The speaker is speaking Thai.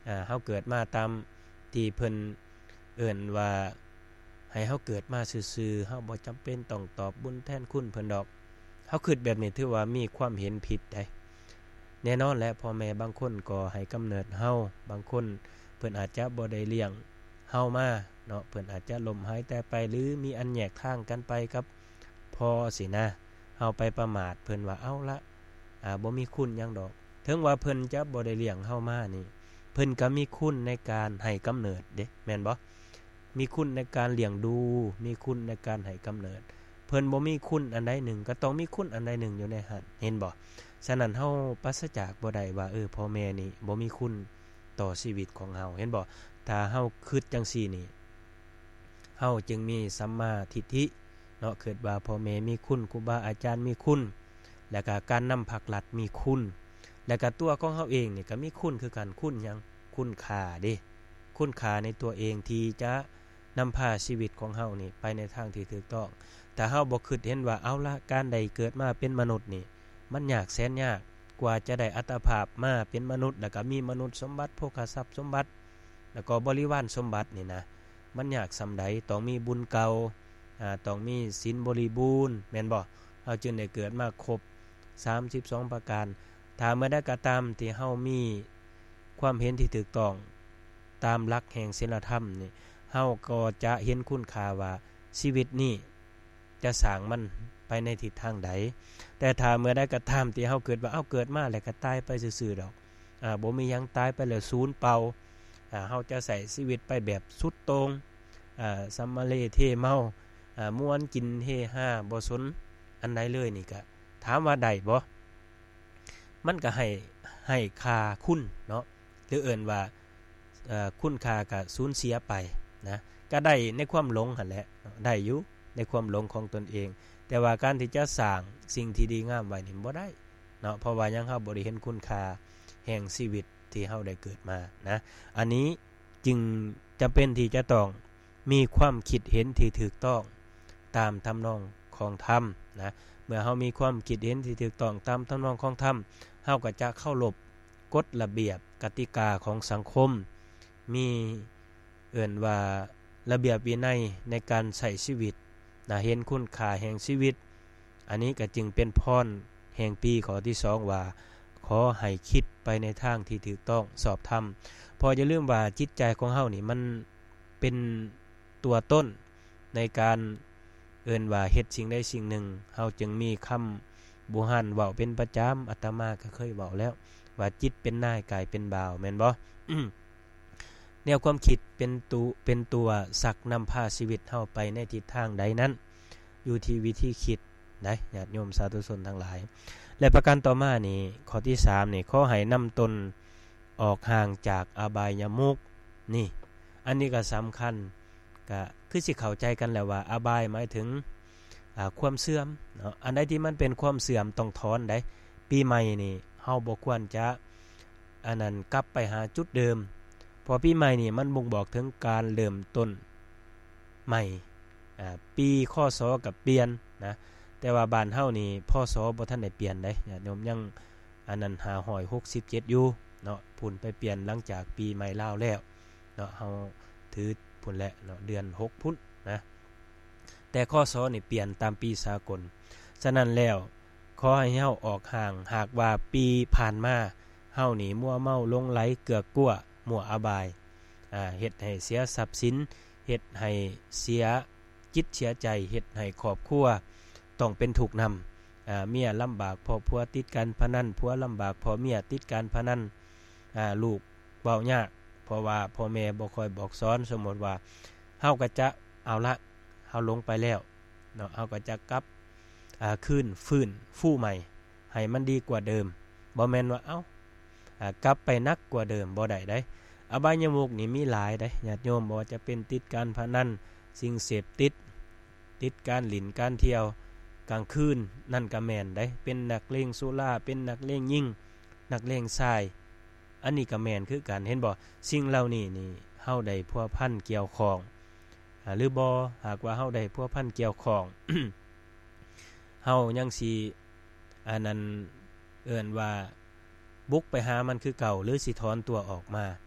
เฮาเกิดมาตามที่เพิ่นเอิ้นว่าให้เฮาเกิดมาซื่อๆเฮาบ่จำเป็นต้องตอบบุญแทนคุณเพิ่นดอกเฮาคิดแบบนี้ถือว่ามีความเห็นผิดได้แน่นอนแหละพ่อแม่บางคนก็ให้กำเนิดเฮาบางคนเพิ่นอาจจะบ่ได้เลี้ยงเฮามาเนาะเพิ่นอาจจะล้มหายแต่ไปหรือมีอันแยกทางกันไปกับพอสินะเฮาไปประมาทเพิ่นว่าเอาละบ่มีคุณหยังดอกถึงว่าเพิ่นจะบ่ได้เลี้ยงเฮามานี่เพิ่นก็มีคุณในการให้กำเนิดเด้แม่นบ่มีคุณในการเลี้ยงดูมีคุณในการให้กำเนิดเพิ่นบ่มีคุณอันใดหนึ่งก็ต้องมีคุณอันใดหนึ่งอยู่ในหั้นเห็นบ่ฉะนั้นเฮาปราศจากบ่ได้ว่าพ่อแม่นี่บ่มีคุณต่อชีวิตของเฮาเห็นบ่ถ้าเฮาคิดจังซี่นี่เฮาจึงมีสัมมาทิฏฐิเนาะคิดว่าพ่อแม่มีคุณครูบาอาจารย์มีคุณแล้วก็การนำผักหลัดมีคุณแล้วก็ตัวของเฮาเองนี่ก็มีคุณคือกันคุณหยังคุณค่าเด้คุณค่าในตัวเองที่จะนำพาชีวิตของเฮานี่ไปในทางที่ถูกต้องแต่เฮาบ่คิดเห็นว่าเอาละการได้เกิดมาเป็นมนุษย์นี่มันยากแสนยากกว่าจะได้อัตภาพมาเป็นมนุษย์แล้วก็มีมนุษย์สมบัติโภคทรัพย์สมบัติแล้วก็บริวารสมบัตินี่นะมันยากส่ำใดต้องมีบุญเก่าต้องมีศีลบริบูรณ์แม่นบ่เฮาจึงได้เกิดมาครบ32ประการถ้าเมื่อใดก็ตามที่เฮามีความเห็นที่ถูกต้องตามหลักแห่งศีลธรรมนี่เฮาก็จะเห็นคุณค่าว่าชีวิตนี้จะสร้างมันไปในทิศทางใดแต่ถ้าเมื่อใดก็ตามที่เฮาเกิดว่าเกิดมาแล้วก็ตายไปซื่อๆดอกบ่มีหยังตายไปแล้วศูนย์เปล่าเฮาจะใช้ชีวิตไปแบบสุดโต่งสัมมาเลเทเมาม่วนกินเฮฮาบ่สนอันใดเลยนี่ก็ถามว่าได้บ่มันก็ให้ค่าคุณเนาะหรือเอิ้นว่าคุณค่าก็สูญเสียไปนะก็ได้ในความหลงหั่นแหละได้อยู่ในความหลงของตนเองแต่ว่าการที่จะสร้างสิ่งที่ดีงามไว้นี่บ่ได้เนาะเพราะว่ายังเฮาบ่ได้เห็นคุณค่าแห่งชีวิตที่เฮาได้เกิดมานะอันนี้จึงจำเป็นที่จะต้องมีความคิดเห็นที่ถูกต้องตามทำนองของธรรมนะเมื่อเฮามีความคิดเห็นที่ถูกต้องตามทำนองของธรรมเฮาก็จะเคารพกฎระเบียบกติกาของสังคมมีเอิ้นว่าระเบียบวินัยในการใช้ชีวิตนะเห็นคุณค่าแห่งชีวิตอันนี้ก็จึงเป็นพรแห่งปีข้อที่2ว่าขอให้คิดไปในทางที่ถูกต้องสอบธรรมพออย่าลืมว่าจิตใจของเฮานี่มันเป็นตัวต้นในการเอิ้นว่าเฮ็ดสิ่งใดสิ่งหนึ่งเฮาจึงมีคำโบราณเว้าเป็นประจำอาตมาก็เคยเว้าแล้วว่าจิตเป็นนายกายเป็นบ่าวแม่นบ่ แนวความคิดเป็นตัวสักนำพาชีวิตเฮาไปในทิศทางใดนั้นอยู่ที่วิธีคิดนะญาติโยมสาธุชนทั้งหลายและประการต่อมานี่ข้อที่3นี่ขอให้นำตนออกห่างจากอบายมุขนี่อันนี้ก็สำคัญก็คือสิเข้าใจกันแล้วว่าอบายหมายถึงความเสื่อมเนาะอันใดที่มันเป็นความเสื่อมต้องถอนได้ปีใหม่นี่เฮาบ่ควรจะอันนั้นกลับไปหาจุดเดิมพอปีใหม่นี่มันบ่งบอกถึงการเริ่มต้นใหม่ปีคศกับเปลี่ยนนะแต่ว่าบ้านเฮานี่พศบ่ทันได้เปลี่ยนได้ญาติโยมยังอันนั้น567อยู่เนาะพุ่นไปเปลี่ยนหลังจากปีใหม่ลาวแล้วเนาะเฮาถือพุ่นแหละเนาะเดือน6พุ่นนะแต่คศนี่เปลี่ยนตามปีสากลฉะนั้นแล้วขอให้เฮาออกห่างหากว่าปีผ่านมาเฮานี่มัวเมาหลงไหลเกือกกลัวมั่วอบายเฮ็ดให้เสียทรัพย์สินเฮ็ดให้เสียจิตเสียใจเฮ็ดให้ครอบครัวต้องเป็นทุกข์นำเมียลำบากเพราะผัวติดการพนันผัวลำบากเพราะเมียติดการพนันลูกเว้ายากเพราะว่าพ่อแม่บ่ค่อยบอกสอนสมมุติว่าเฮาก็จะเอาละเฮาลงไปแล้วเนาะเฮาก็จะกลับคืนฟื้นฟู่ใหม่ให้มันดีกว่าเดิมบ่แม่นว่ากลับไปนักกว่าเดิมบ่ได้เด้อบายมุขนี่มีหลายเด้ญาติโยมบ่ว่าจะเป็นติดการพนันสิ่งเสพติดการหลินการเที่ยวกลางคืนนั่นก็แม่นได้เป็นนักเลงสุราเป็นนักเลงยิ่งนักเลงทรายอันนี้ก็แม่นคือกันเห็นบ่สิ่งเหล่านี้นี่เฮาได้พัวพันเกี่ยวข้องหรือบ่หากว่าเฮาได้พัวพันเกี่ยวข้อง เฮายังสิอันนั้นเอิ้นว่าบุกไปหามันคือเก่าหรือสิถอนตัวออกมา